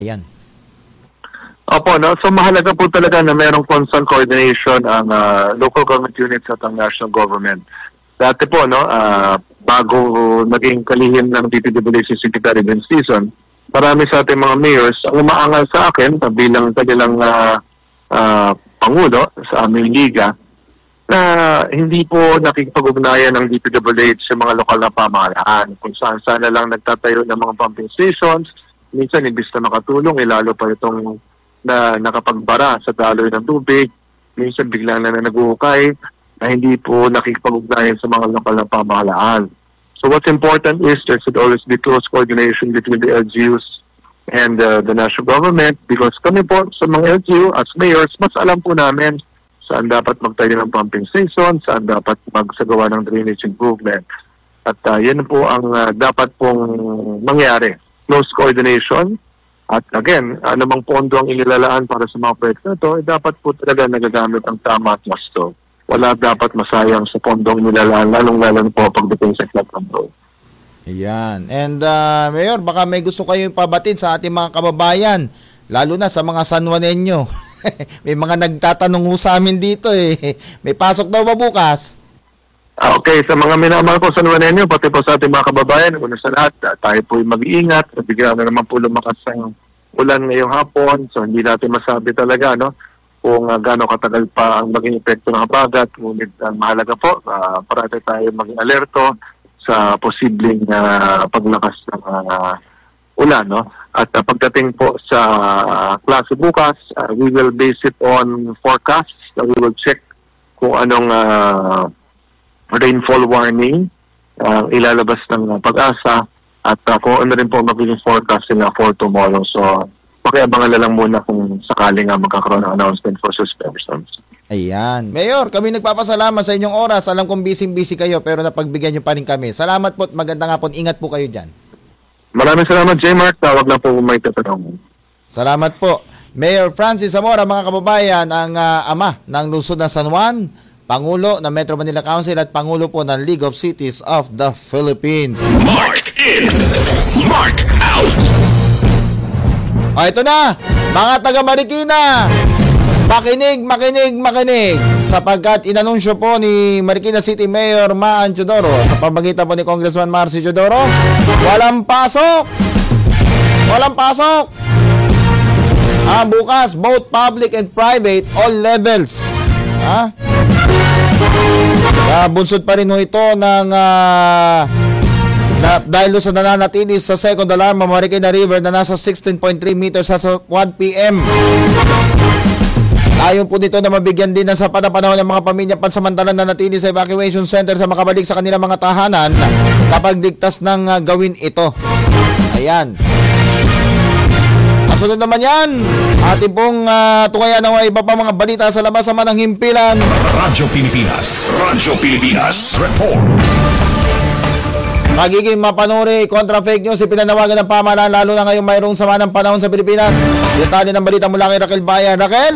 Ayan. Opo, no? So mahalaga po talaga na mayroong constant coordination ang local government units at ang national government. Dati po, no, bago naging kalihim ng DPWH Secretary Vince Dizon, marami sa ating mga mayors ang umaangal sa akin bilang kanilang pangulo sa aming liga na hindi po nakikipag-ugnayan ng DPWH sa mga lokal na pamahalaan. Kung saan-saan na lang nagtatayo ng mga pumping stations, minsan imbis na makatulong, lalo pa itong na nakapagbara sa daloy ng tubig, minsan biglang na naguhukay na hindi po nakikipag-ugnayan sa mga lokal na pamahalaan. So what's important is there should always be close coordination between the LGUs and the national government because kami po sa mga LGU as mayors, mas alam po namin saan dapat magtayo ng pumping station, saan dapat magsagawa ng drainage improvement. At yan po ang dapat pong mangyari. Close coordination. At again, anumang pondo ang inilalaan para sa mga proyekto na ito, dapat po talaga nagagamit ang tama at wasto. Wala dapat masayang sa pondong inilalaan, lalong-lalong po pagdating sa flood control. Ayan. And Mayor, baka may gusto kayo ipabatid sa ating mga kababayan, lalo na sa mga San Juanenyo. May mga nagtatanong sa amin dito eh. May pasok daw ba bukas? Okay, sa mga minamahal ko sa Juanenyo, pati po sa ating mga kababayan, una sa lahat, tayo po'y mag-iingat. Bigyan na naman po lumakas ng ulan ngayong hapon, so hindi natin masabi talaga, no? Kung gaano katagal pa ang maging epekto ng habagat. Ngunit mahalaga po, parati tayo maging alerto sa posibleng paglakas ng ulan. No? At pagdating po sa klase bukas, we will base it on forecasts. We will check kung anong rainfall warning ilalabas ng Pag-asa at kung ano rin po magiging forecast nila for tomorrow. So, pakiabangan na lang muna kung sakaling magkakaroon ng announcement for suspensions. Ayan. Mayor, kami nagpapasalamat sa inyong oras. Alam kong busy-busy kayo pero napagbigyan nyo pa rin kami. Salamat po at magandang hapon. Ingat po kayo dyan. Maraming salamat, J-Mark. Tawag lang po may tatanong. Salamat po. Mayor Francis Zamora, mga kababayan, ang ama ng lungsod ng San Juan, Pangulo ng Metro Manila Council at Pangulo po ng League of Cities of the Philippines. Mark in, Mark out. Ito na, mga taga Marikina. Makinig sapagkat inanunsyo po ni Marikina City Mayor Maan Teodoro sa pamamagitan po ni Congressman Marcy Teodoro, walang pasok. Bukas, both public and private, all levels. Bunsod pa rin ito ng dahil sa nananatili sa second alarm ang Marikina River na nasa 16.3 meters sa 1 p.m. Ayon po dito na mabigyan din ng sapat na panahon ng mga pamilya pansamantalang nanatili sa evacuation center sa makabalik sa kanilang mga tahanan kapag digtas ng gawin ito. Ayan. Kasunod naman yan, ating pong tungayan ng iba pa mga balita sa labas naman ng himpilan. Radyo Pilipinas, report. Magiging mapanuri kontra fake news ipinanawagan ng pamahalaan lalo na ngayong mayroong sama ng panahon sa Pilipinas. Detalye ng balita mula kay Raquel Bayan. Raquel!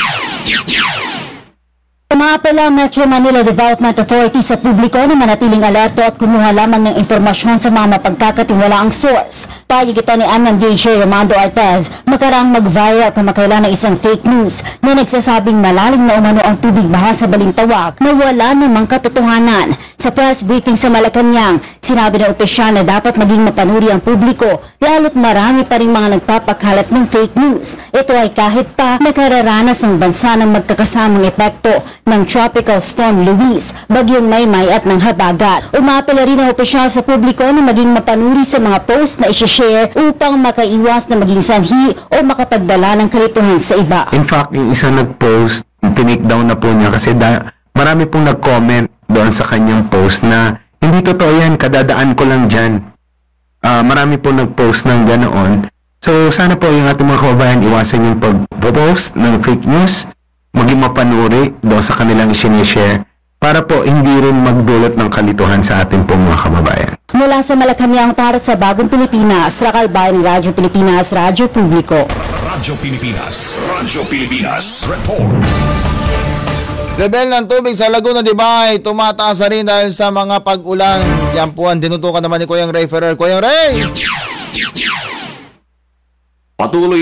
Umaapela ang Metro Manila Development Authority sa publiko na manatiling alerto at kumuha lamang ng impormasyon sa mga mapagkakatiwalaang source. Payag ito ni MMDA Romando Artez makarang mag-viral kamakailan ng isang fake news na nagsasabing malalim na umano ang tubig baha sa Balintawak na wala namang katotohanan. Sa press briefing sa Malacanang, sinabi ng opisyal na dapat maging mapanuri ang publiko lalo't marami pa rin mga nagpapakalat ng fake news. Ito ay kahit pa nakararanas ng bansa ng magkakasamang epekto ng Tropical Storm Luis, Bagyong Maymay at ng habagat. Umapela rin ang opisyal sa publiko na maging mapanuri sa mga post na isi-share upang makaiwas na maging sanhi o makapagdala ng kalituhan sa iba. In fact, yung isa nag-post, tinake down na po niya kasi marami pong nag-comment doon sa kanyang post na hindi totoo yan, kadadaan ko lang dyan. Marami pong nag-post ng ganoon. So, sana po yung ating mga kababayan iwasan yung pag-post ng fake news, maging mapanuri doon sa kanilang sinishare para po hindi rin magdulot ng kalituhan sa ating pong mga kababayan. Mula sa Malacanang para sa Bagong Pilipinas, Raquel Bayan, Radyo Pilipinas, Radyo Publiko. Radyo Pilipinas, report. Level ng tubig sa Laguna de Bay tumataas na rin dahil sa mga pag-ulan. Yan po ang tinutukan naman ni Kuyang Ray Ferrer. Kuyang Ray! Patuloy